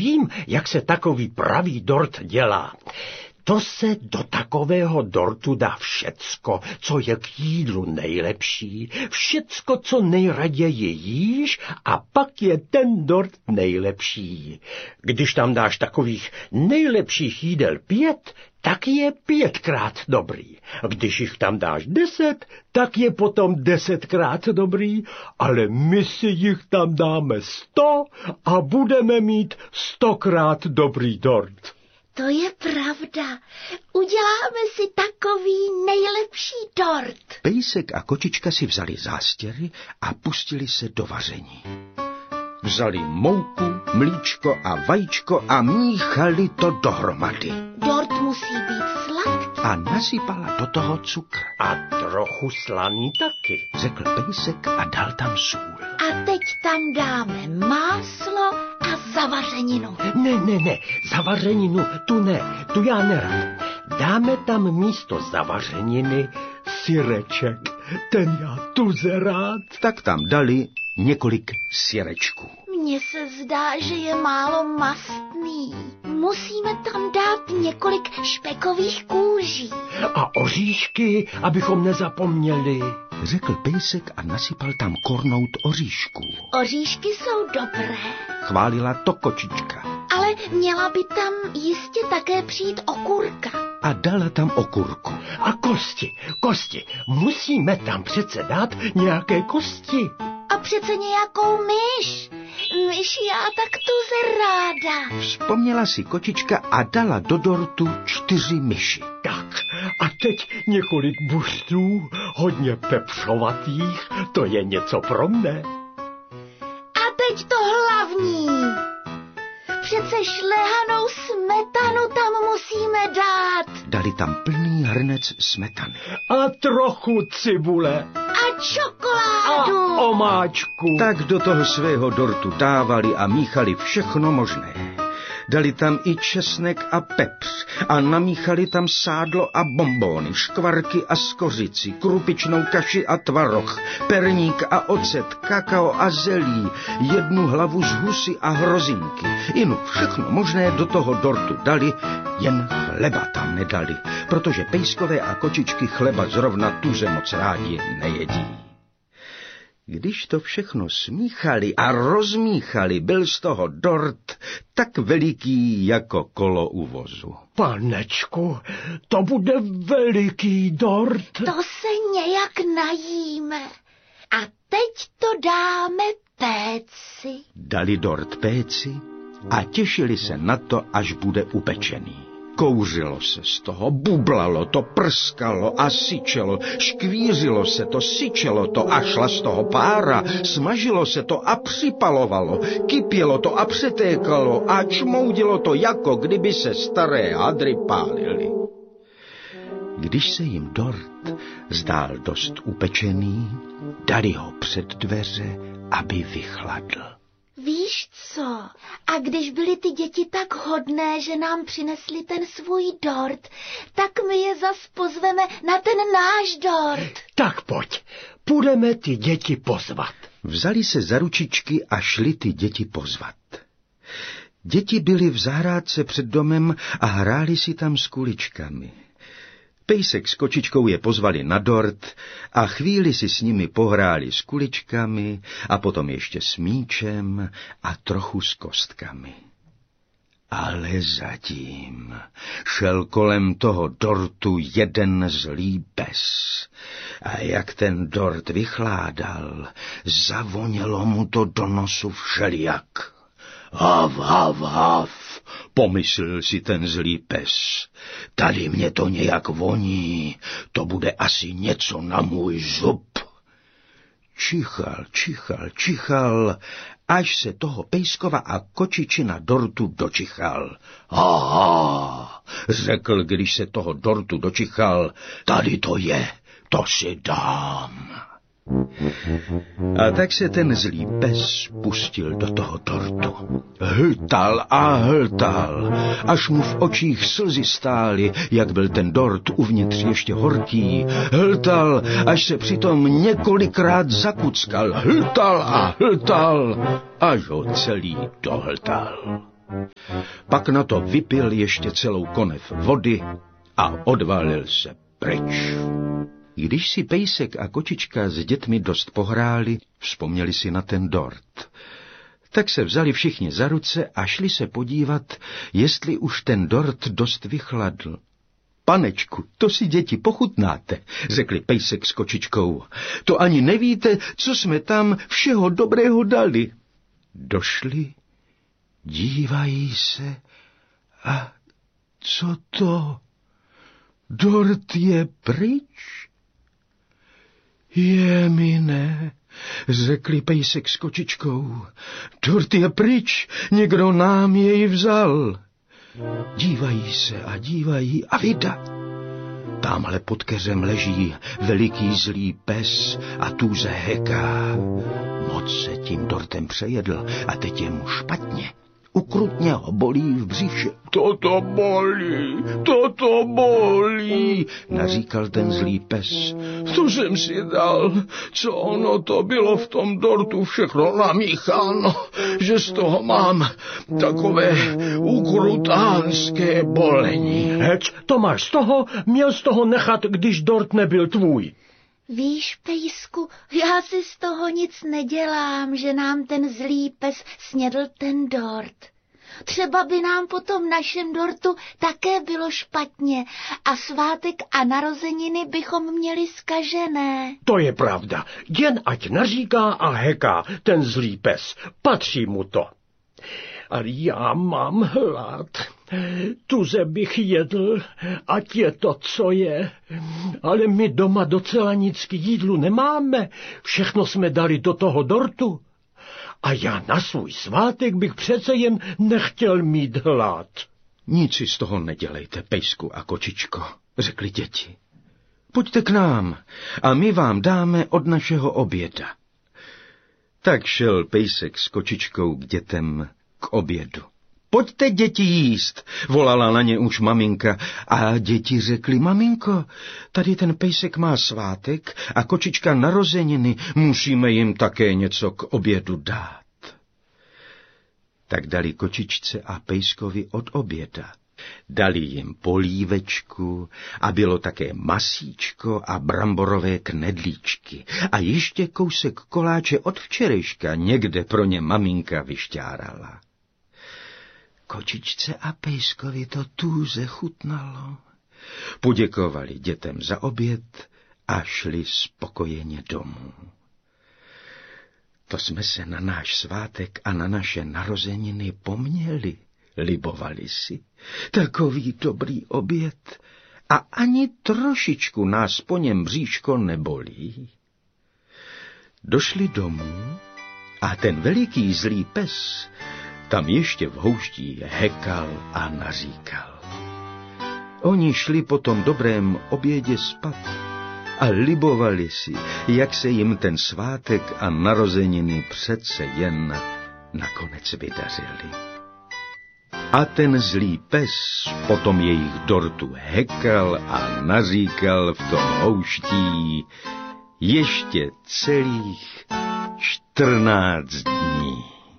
vím, jak se takový pravý dort dělá. To se do takového dortu dá všecko, co je k jídlu nejlepší, všecko, co nejraději jíš, a pak je ten dort nejlepší. Když tam dáš takových nejlepších jídel 5, tak je 5krát dobrý. Když jich tam dáš 10, tak je potom 10krát dobrý, ale my si jich tam dáme 100 a budeme mít 100krát dobrý dort. To je pravda. Uděláme si takový nejlepší dort. Pejsek a kočička si vzali zástěry a pustili se do vaření. Vzali mouku, mlíčko a vajíčko a míchali to dohromady. Dort musí být sladký. A nasypala do toho cukr. A trochu slaný taky, řekl pejsek a dal tam sůl. A teď tam dáme máslo a zavařeninu. Ne, zavařeninu tu já nerad. Dáme tam místo zavařeniny syreček, ten já tuze rád. Tak tam dali několik syrečků. Mně se zdá, že je málo mastný. Musíme tam dát několik špekových kůží. A oříšky, abychom nezapomněli, řekl pejsek a nasypal tam kornout oříšků. Oříšky jsou dobré. Chválila to kočička. Ale měla by tam jistě také přijít okurka. A dala tam okurku. A kosti, musíme tam přece dát nějaké kosti. A přece nějakou myš. Myš já tak tuze ráda. Vzpomněla si kočička a dala do dortu 4 myši. Tak, a teď několik buřtů, hodně pepřovatých, to je něco pro mne. A teď to hlavní. Přece šlehanou smetanu tam musíme dát. Dali tam plný hrnec smetany. A trochu cibule. A čokoládu. A omáčku. Tak do toho svého dortu dávali a míchali všechno možné. Dali tam i česnek a pepř a namíchali tam sádlo a bonbóny, škvarky a skořici, krupičnou kaši a tvaroh, perník a ocet, kakao a zelí, 1 hlavu z husy a hrozinky. Inu všechno možné do toho dortu dali, jen chleba tam nedali, protože pejskové a kočičky chleba zrovna tuze moc rádi nejedí. Když to všechno smíchali a rozmíchali, byl z toho dort tak veliký jako kolo u vozu. Panečku, to bude veliký dort. To se nějak najíme. A teď to dáme péci. Dali dort péci a těšili se na to, až bude upečený. Kouřilo se z toho, bublalo to, prskalo a syčelo, škvířilo se to, syčelo to a šla z toho pára, smažilo se to a připalovalo, kypělo to a přetékalo a čmoudilo to, jako kdyby se staré hadry pálily. Když se jim dort zdál dost upečený, dali ho před dveře, aby vychladl. Víš co, a když byly ty děti tak hodné, že nám přinesli ten svůj dort, tak my je zas pozveme na ten náš dort. Tak pojď, půjdeme ty děti pozvat. Vzali se za ručičky a šli ty děti pozvat. Děti byly v zahrádce před domem a hráli si tam s kuličkami. Pejsek s kočičkou je pozvali na dort a chvíli si s nimi pohráli s kuličkami a potom ještě s míčem a trochu s kostkami. Ale zatím šel kolem toho dortu jeden zlý pes. A jak ten dort vychládal, zavonělo mu to do nosu všelijak. Hav, hav, hav, pomyslel si ten zlý pes. Tady mě to nějak voní, to bude asi něco na můj zub. Čichal, až se toho pejskova a kočičina dortu dočichal. Aha, řekl, když se toho dortu dočichal, tady to je, to si dám. A tak se ten zlý pes pustil do toho dortu. Hltal a hltal, až mu v očích slzy stály, jak byl ten dort uvnitř ještě horký. Hltal, až se přitom několikrát zakuckal. Hltal a hltal, až ho celý dohltal. Pak na to vypil ještě celou konev vody a odvalil se pryč. Když si Pejsek a Kočička s dětmi dost pohráli, vzpomněli si na ten dort. Tak se vzali všichni za ruce a šli se podívat, jestli už ten dort dost vychladl. Panečku, to si děti pochutnáte, řekli Pejsek s Kočičkou. To ani nevíte, co jsme tam všeho dobrého dali. Došli, dívají se a co to? Dort je pryč? Jemine, řekli Pejsek s Kočičkou. Dort je pryč, někdo nám jej vzal. Dívají se a dívají a vida. Támhle pod keřem leží veliký zlý pes a tůze heká. Moc se tím dortem přejedl a teď je mu špatně. Ukrutně ho bolí v břiše. Toto bolí, naříkal ten zlý pes. To jsem si dal, co ono to bylo v tom dortu všechno namícháno, že z toho mám takové ukrutánské bolení. Hec, to máš z toho, měl z toho nechat, když dort nebyl tvůj. Víš, Pejsku, já si z toho nic nedělám, že nám ten zlý pes snědl ten dort. Třeba by nám po tom našem dortu také bylo špatně a svátek a narozeniny bychom měli zkažené. To je pravda, jen ať naříká a heká ten zlý pes, patří mu to. Ale já mám hlad. Tuze bych jedl, ať je to, co je. Ale my doma docela nic k jídlu nemáme. Všechno jsme dali do toho dortu. A já na svůj svátek bych přece jen nechtěl mít hlad. Nic si z toho nedělejte, Pejsku a Kočičko, řekli děti. Pojďte k nám a my vám dáme od našeho oběda. Tak šel Pejsek s Kočičkou k dětem k obědu. Pojďte, děti, jíst, volala na ně už maminka a děti řekli, maminko, tady ten Pejsek má svátek a Kočička narozeniny, musíme jim také něco k obědu dát. Tak dali Kočičce a Pejskovi od oběda. Dali jim polívečku a bylo také masíčko a bramborové knedlíčky a ještě kousek koláče od včerejška někde pro ně maminka vyšťárala. Kočičce a Pejskovi to tůze chutnalo. Poděkovali dětem za oběd a šli spokojeně domů. To jsme se na náš svátek a na naše narozeniny poměli, libovali si. Takový dobrý oběd a ani trošičku nás po něm bříško nebolí. Došli domů a ten veliký zlý pes tam ještě v houští hekal a naříkal. Oni šli po tom dobrém obědě spát a libovali si, jak se jim ten svátek a narozeniny přece jen nakonec vydařili. A ten zlý pes potom jejich dortu hekal a naříkal v tom houští ještě celých 14 dní.